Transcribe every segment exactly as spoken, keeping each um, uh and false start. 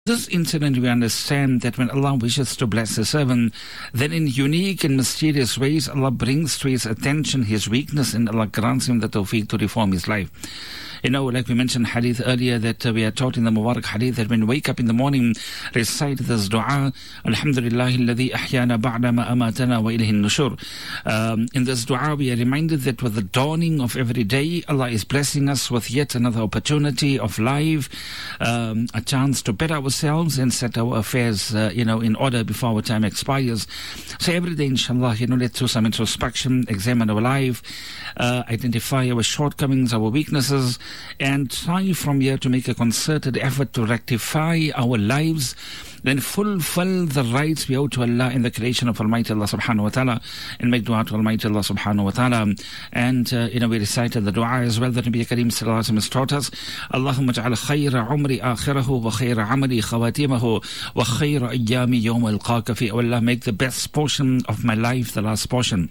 This incident, we understand that when Allah wishes to bless a servant, then in unique and mysterious ways, Allah brings to his attention his weakness and Allah grants him the tawfiq to reform his life. You know, like we mentioned hadith earlier, that uh, we are taught in the Mubarak hadith that when we wake up in the morning, recite this dua, Alhamdulillahi alladhi ahyana ba'da ma amatana wa ilayhi nushur. Um, in this dua, we are reminded that with the dawning of every day, Allah is blessing us with yet another opportunity of life, um, a chance to better ourselves and set our affairs, uh, you know, in order before our time expires. So every day, inshallah, you know, let's do some introspection, examine our life, uh, identify our shortcomings, our weaknesses, and try from here to make a concerted effort to rectify our lives, then fulfill the rights we owe to Allah in the creation of Almighty Allah subhanahu wa ta'ala, and make dua to Almighty Allah subhanahu wa ta'ala. And, uh, you know, we recited the dua as well that Nabi Kareem sallallahu alayhi wa sallam has taught us. Allahumma ja'al khayra umri akhirahu wa khayra amali khawatimahu wa khayra ayyami yawma alqaka fi. Allah, make the best portion of my life the last portion.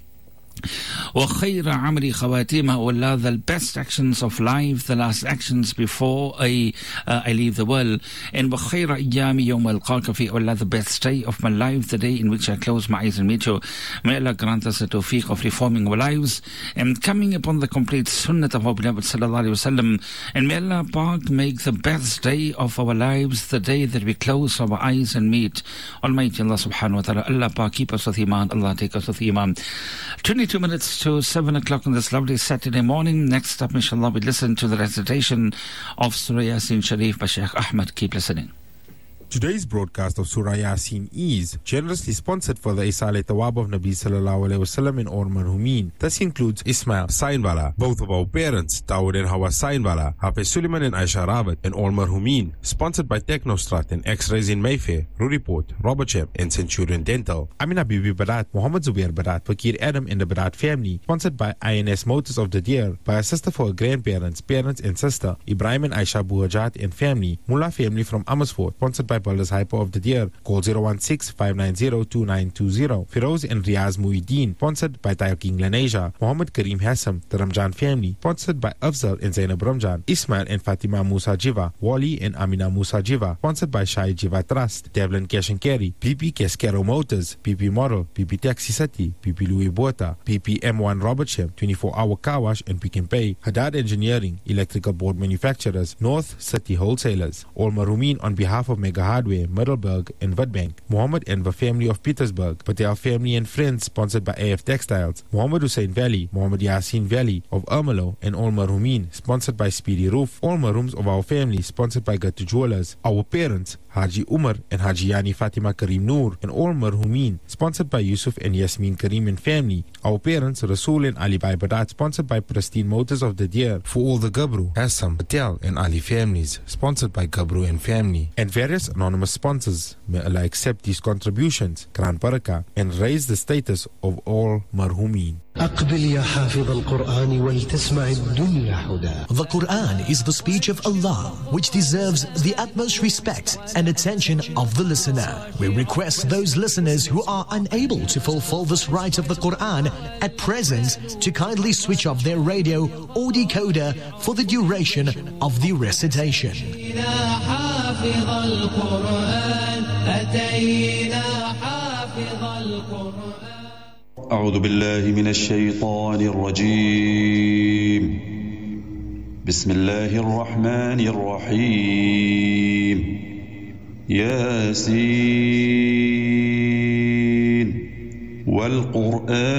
وَخَيْرَ عَمْرِ خَوَاتِمَهُ, O Allah, the best actions of life, the last actions before I uh, I leave the world. And وَخَيْرَ أَيَّامِ يَوْمَ الْقَاكَ فِي, O Allah, the best day of my life, the day in which I close my eyes and meet you. May Allah grant us the tawfiq of reforming our lives and coming upon the complete sunnah of our beloved sallallahu alayhi wa sallam. And may Allah Pak make the best day of our lives the day that we close our eyes and meet Almighty Allah subhanahu wa ta'ala. Allah Pak, keep us with Iman. Allah take us with Iman. twenty-two minutes to seven o'clock on this lovely Saturday morning. Next up, inshallah, we listen to the recitation of Surah Yasin Sharif by Sheikh Ahmed. Keep listening. Today's broadcast of Surah Yasin is generously sponsored for the Isale Tawab of Nabi Sallallahu Alaihi Wasallam in Or Marhumin. This includes Ismail Sainwala, both of our parents, Dawood and Hawa Sainwala, Hafiz Suleiman and Aisha Rawat, and Or Marhumin. Sponsored by Technostrat and X-Rays in Mayfair, Ruriport, Robertsham, and Centurion Dental. Amina Bibi Barat, Muhammad Zubair Barat, Fakir Adam and the Barat family. Sponsored by I N S Motors of the Deer, by a sister for her grandparents, parents and sister, Ibrahim and Aisha Buhajat and family. Mullah family from Amersfoort. Sponsored by Builders Hyper of the Deer. Call zero one six, five nine zero, two nine two zero. Firoz and Riaz Muhyiddin. Sponsored by Tayo King Laneja. Muhammad Kareem Hassam, the Ramjan family. Sponsored by Afzal and Zainab Ramjan. Ismail and Fatima Musa Jiva. Wali and Amina Musa Jiva. Sponsored by Shai Jiva Trust. Devlin Cash and Carry. P P Cascaro Motors. P P Model. P P Taxi City. P P Louis Bota. P P M one Robertsham. twenty-four hour car wash and Pick and Pay. Haddad Engineering. Electrical board manufacturers. North City Wholesalers. All Marumin on behalf of Mega Hardware, Middleburg and Witbank. Muhammad and the family of Petersburg. Patel family and friends, sponsored by A F Textiles. Muhammad Hussein Valley. Muhammad Yasin Valley of Ermelo and All Marumin, sponsored by Speedy Roof. All Marums of our family, sponsored by Gatu Jewelers. Our parents, Haji Umar and Haji Yani Fatima Kareem Noor and All Marhumin, sponsored by Yusuf and Yasmin Kareem and family. Our parents, Rasul and Ali Bai Badat, sponsored by Pristine Motors of the Deer. For all the Gabru, Assam, Patel and Ali families, sponsored by Gabru and family. And various anonymous sponsors. May Allah accept these contributions, Quran Barakah, and raise the status of all Marhumin. The Quran is the speech of Allah, which deserves the utmost respect and attention of the listener. We request those listeners who are unable to fulfill this right of the Quran at present to kindly switch off their radio or decoder for the duration of the recitation. أعوذ بالله من الشيطان الرجيم بسم الله الرحمن الرحيم ياسين والقرآن